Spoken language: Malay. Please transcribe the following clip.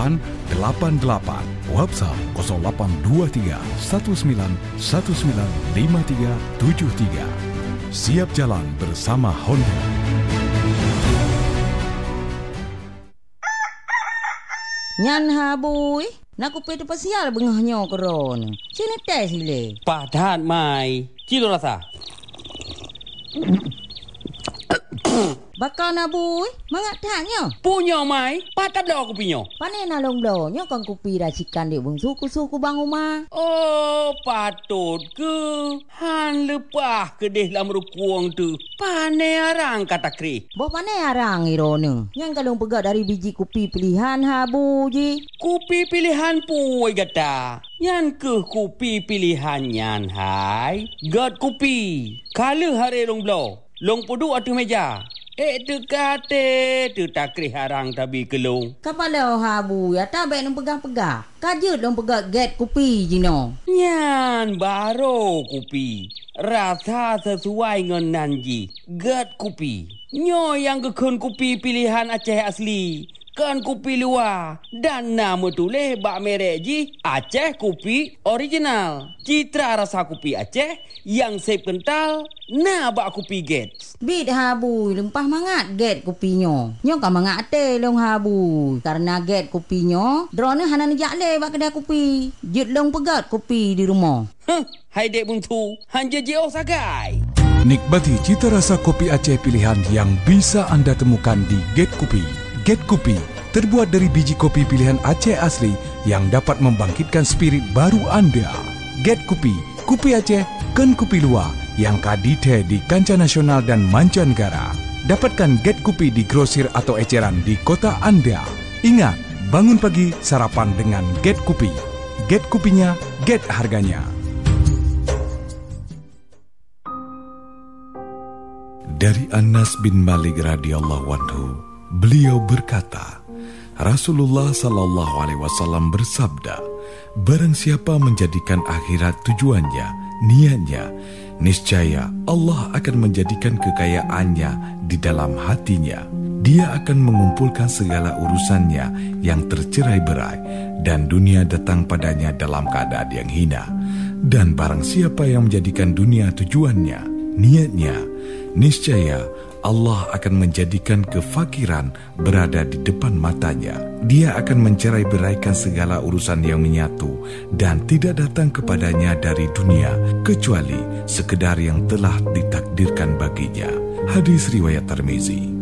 WhatsApp 0823 19195373. Siap jalan bersama Honda. Nyan habui, nak kupi tu pasial bengahnya koron. Sini tes sile. Padan mai, kilo rasa. Bakal nabui, mangat tanya. Punya mai, patap dah aku punya. Pane nalong blonyo kan kupi racikan di bung suku-suku bang rumah. Oh, patut ke? Han lepah ke deh dalam rukuang tu. Pane arang kata kri. Bo pane arang irone. Yang kalung pegat dari biji kupi pilihan habu ji. Kupi pilihan puai gata. Yang ke kupi pilihan nyan hai. Gat kupi. Kala hari long blo. Long pudu atu meja. Tu kate, tu takri harang tabi kelung. Kapala habu ya tabek nung pegang-pegang. Kajut nung pegang get kupi jino. Nyan baro kupi. Rasa sesuai dengan nanji. Get kupi. Nyo yang kekun kupi pilihan Aceh asli. Kan kupi luar. Dan nama tulis bak merek ji. Aceh kupi original. Citra rasa kupi Aceh. Yang sep kental. Nah bak kupi get. Bit habu lempah mangat get kupinyo. Nyo kan mangat te long habu. Karena get kupinyo, drone hanan jak le bak kedai kupi. Jut long pegat kupi di rumah. Hai dek buntu, hanja jauh sagai. Nikmati cita rasa kopi Aceh pilihan yang bisa anda temukan di Get Kopi. Get Kopi terbuat dari biji kopi pilihan Aceh asli yang dapat membangkitkan spirit baru anda. Get Kopi, kopi Aceh, kan kopi luar yang kadite di kancah nasional dan mancanegara. Dapatkan Get Kopi di grosir atau eceran di kota anda. Ingat, bangun pagi sarapan dengan Get Kopi. Get Kopinya, get harganya. Dari Anas bin Malik radhiyallahu anhu, beliau berkata, Rasulullah sallallahu alaihi wasallam bersabda, barang siapa menjadikan akhirat tujuannya, niatnya, niscaya Allah akan menjadikan kekayaannya di dalam hatinya. Dia akan mengumpulkan segala urusannya yang tercerai-berai dan dunia datang padanya dalam keadaan yang hina. Dan barang siapa yang menjadikan dunia tujuannya, niatnya, niscaya Allah akan menjadikan kefakiran berada di depan matanya. Dia akan mencerai-beraikan segala urusan yang menyatu dan tidak datang kepadanya dari dunia kecuali sekedar yang telah ditakdirkan baginya. Hadis riwayat Tirmizi.